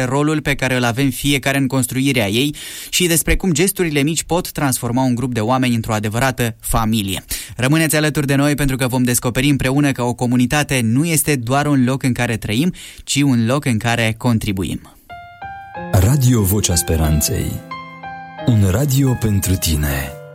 rolul pe care îl avem fiecare în construirea ei și despre cum gesturile mici pot transforma un grup de oameni într-o adevărată familie. Rămâneți alături de noi pentru că vom descoperi împreună că o comunitate nu este doar un loc în care trăim, ci un loc în care contribuim. Radio Vocea Speranței. Un radio pentru tine.